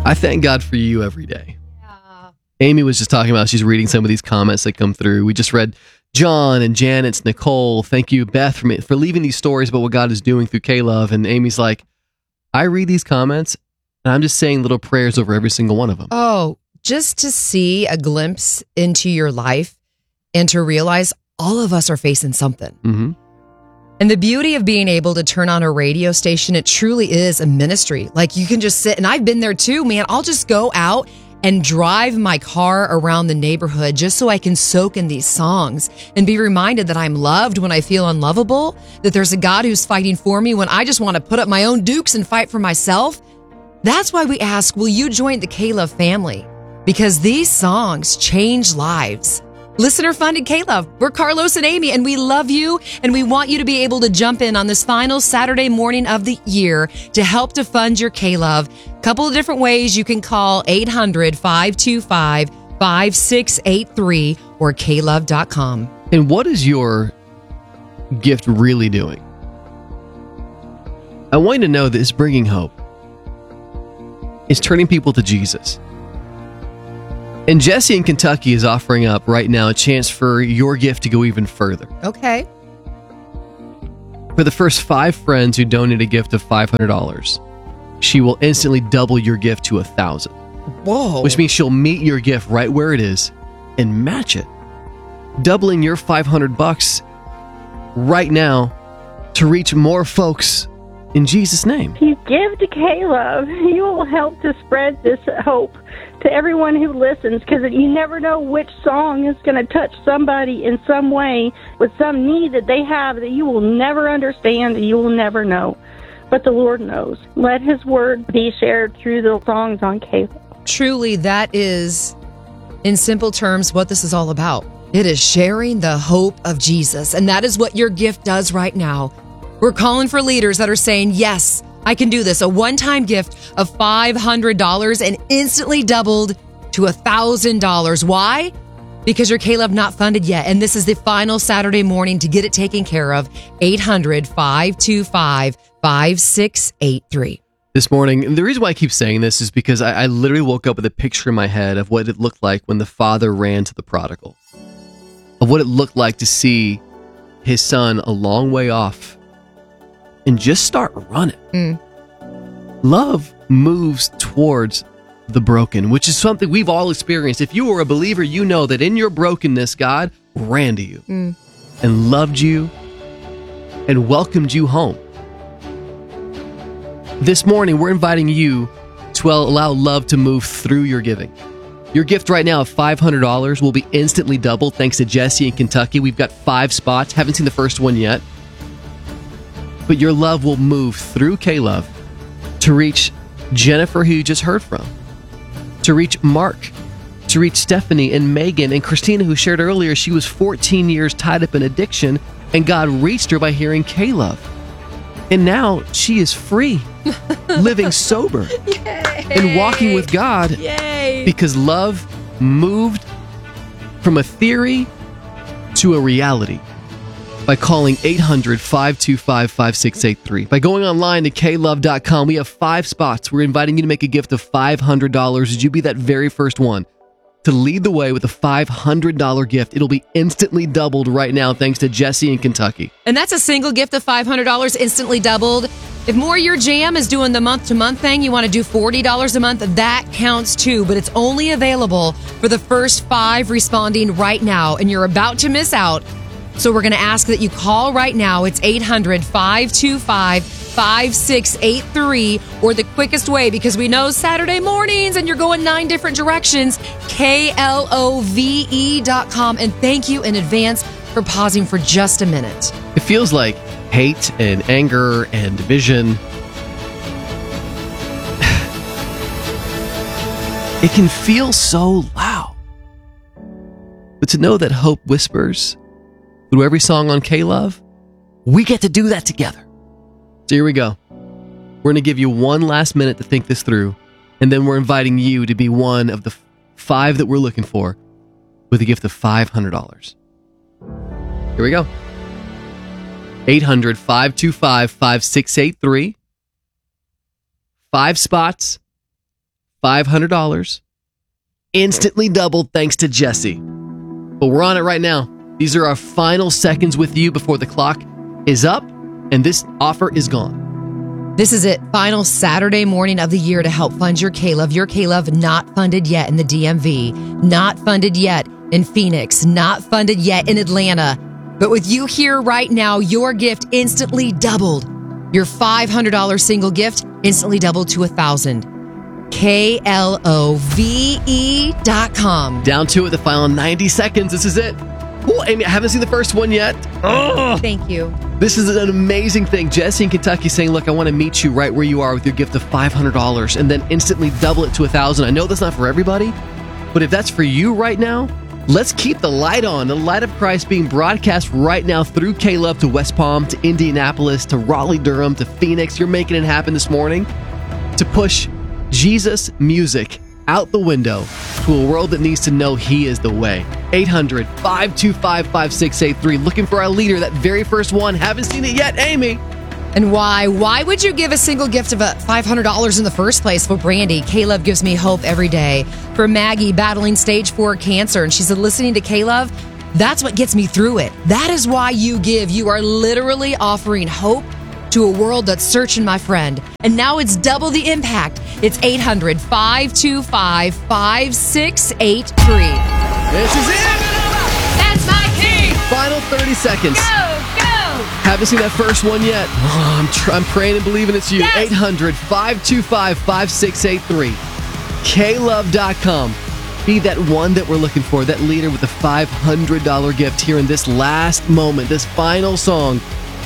I thank God for you every day. Yeah. Amy was just talking about, she's reading some of these comments that come through. We just read John and Janet's, Nicole. Thank you, Beth, for leaving these stories about what God is doing through K-Love. And Amy's like, I read these comments and I'm just saying little prayers over every single one of them. Oh, just to see a glimpse into your life and to realize all of us are facing something. Mm-hmm. And the beauty of being able to turn on a radio station, it truly is a ministry. Like you can just sit, and I've been there too, man. I'll just go out and drive my car around the neighborhood just so I can soak in these songs and be reminded that I'm loved when I feel unlovable, that there's a God who's fighting for me when I just want to put up my own dukes and fight for myself. That's why we ask, will you join the K-Love family? Because these songs change lives. Listener-funded K-Love. We're Carlos and Amy, and we love you, and we want you to be able to jump in on this final Saturday morning of the year to help to fund your K-Love. Couple of different ways. You can call 800-525-5683 or klove.com. And what is your gift really doing? I want you to know that it's bringing hope. It's turning people to Jesus. And Jesse in Kentucky is offering up right now a chance for your gift to go even further. Okay. For the first 5 friends who donate a gift of $500, she will instantly double your gift to $1,000. Whoa. Which means she'll meet your gift right where it is and match it, doubling your $500 right now to reach more folks in Jesus' name. If you give to K-Love, you will help to spread this hope to everyone who listens, because you never know which song is going to touch somebody in some way with some need that they have that you will never understand and you will never know. But the Lord knows. Let His word be shared through the songs on K-Love. Truly, that is, in simple terms, what this is all about. It is sharing the hope of Jesus, and that is what your gift does right now. We're calling for leaders that are saying, yes, I can do this. A one-time gift of $500 and instantly doubled to $1,000. Why? Because your K-Love not funded yet. And this is the final Saturday morning to get it taken care of. 800-525-5683. This morning, and the reason why I keep saying this is because I literally woke up with a picture in my head of what it looked like when the father ran to the prodigal. Of what it looked like to see his son a long way off and just start running. Love moves towards the broken, which is something we've all experienced. If you are a believer, you know that in your brokenness, God ran to you and loved you and welcomed you home. This morning, we're inviting you to allow love to move through your giving. Your gift right now of $500 will be instantly doubled thanks to Jesse in Kentucky. We've got 5 spots. Haven't seen the first one yet. But your love will move through K-Love to reach Jennifer, who you just heard from, to reach Mark, to reach Stephanie and Megan and Christina, who shared earlier she was 14 years tied up in addiction, and God reached her by hearing K-Love. And now she is free, living sober, and walking with God. Yay! Because love moved from a theory to a reality by calling 800-525-5683. By going online to klove.com, we have 5 spots. We're inviting you to make a gift of $500. Would you be that very first one to lead the way with a $500 gift? It'll be instantly doubled right now thanks to Jesse in Kentucky. And that's a single gift of $500 instantly doubled. If more your jam is doing the month-to-month thing, you want to do $40 a month, that counts too. But it's only available for the first 5 responding right now, and you're about to miss out. So we're going to ask that you call right now. It's 800-525-5683, or the quickest way, because we know Saturday mornings and you're going 9 different directions, KLOVE.com. And thank you in advance for pausing for just a minute. It feels like hate and anger and division. It can feel so loud. But to know that hope whispers through every song on K-Love, we get to do that together. So here we go. We're going to give you one last minute to think this through, and then we're inviting you to be one of the 5 that we're looking for with a gift of $500. Here we go. 800-525-5683. 5 spots, $500. Instantly doubled thanks to Jesse. But we're on it right now. These are our final seconds with you before the clock is up, and this offer is gone. This is it. Final Saturday morning of the year to help fund your K-Love. Your K-Love not funded yet in the DMV, not funded yet in Phoenix, not funded yet in Atlanta. But with you here right now, your gift instantly doubled. Your $500 single gift instantly doubled to $1,000. KLOVE.com. Down to it, the final 90 seconds. This is it. Oh, Amy, I haven't seen the first one yet. Oh, Thank you. this is an amazing thing. Jesse in Kentucky saying, look, I want to meet you right where you are with your gift of $500 and then instantly double it to $1,000. I know that's not for everybody, but if that's for you right now, let's keep the light on. The light of Christ being broadcast right now through K-Love to West Palm, to Indianapolis, to Raleigh-Durham, to Phoenix. You're making it happen this morning to push Jesus music out the window to a world that needs to know He is the way. 800-525-5683. Looking for our leader, that very first one. Haven't seen it yet, Amy. And why? Why would you give a single gift of $500 in the first place? For Brandy, K-Love gives me hope every day. For Maggie, battling stage 4 cancer, and she said, listening to K-Love, that's what gets me through it. That is why you give. You are literally offering hope to a world that's searching, my friend. And now it's double the impact. It's 800-525-5683. This is it. That's my king. Final 30 seconds. Go. Haven't seen that first one yet. Oh, I'm praying and believing it's you. Yes. 800-525-5683. KLove.com. Be that one that we're looking for, that leader with the $500 gift here in this last moment, this final song.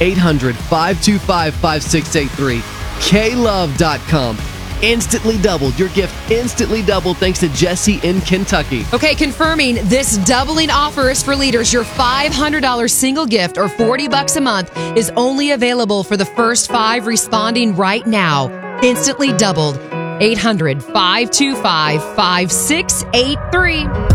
800-525-5683. KLove.com. Instantly doubled. Your gift instantly doubled thanks to Jesse in Kentucky. Okay, confirming this doubling offer is for leaders. Your $500 single gift or $40 a month is only available for the first 5 responding right now. Instantly doubled. 800-525-5683.